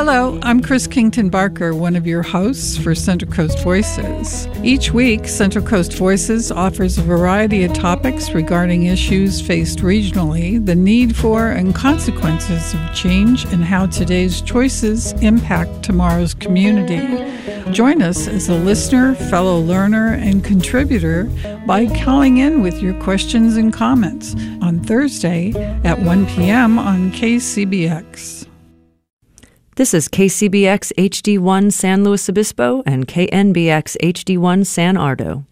Hello, I'm Chris Kington Barker, one of your hosts for Central Coast Voices. Each week, Central Coast Voices offers a variety of topics regarding issues faced regionally, the need for and consequences of change, and how today's choices impact tomorrow's community. Join us as a listener, fellow learner, and contributor by calling in with your questions and comments on Thursday at 1 p.m. on KCBX. This is KCBX HD1 San Luis Obispo and KNBX HD1 San Ardo.